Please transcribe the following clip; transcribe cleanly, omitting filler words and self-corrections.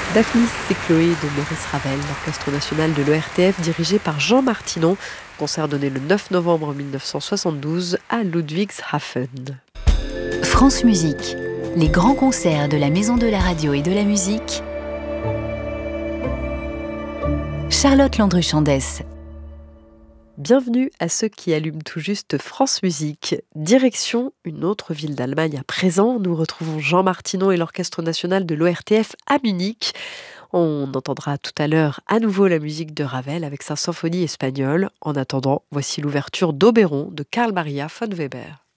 Daphnis et Chloé de Maurice Ravel, l'Orchestre national de l'ORTF dirigé par Jean Martinon, concert donné le 9 novembre 1972 à Ludwigshafen. France Musique, les grands concerts de la Maison de la Radio et de la Musique. Charlotte Landru-Chandès. Bienvenue à ceux qui allument tout juste France Musique. Direction une autre ville d'Allemagne à présent. Nous retrouvons Jean Martinon et l'Orchestre national de l'ORTF à Munich. On entendra tout à l'heure à nouveau la musique de Ravel avec sa symphonie espagnole. En attendant, voici l'ouverture d'Oberon de Carl Maria von Weber.